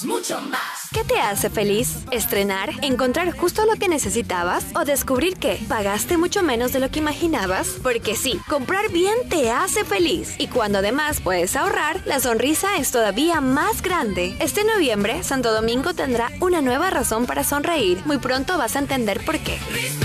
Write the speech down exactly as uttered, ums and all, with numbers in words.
más, mucho más. ¿Qué te hace feliz? ¿Estrenar? ¿Encontrar justo lo que necesitabas? ¿O descubrir que pagaste mucho menos de lo que imaginabas? Porque sí, comprar bien te hace feliz. Y cuando además puedes ahorrar, la sonrisa es todavía más grande. Este noviembre, Santo Domingo tendrá una nueva razón para sonreír. Muy pronto vas a entender por qué.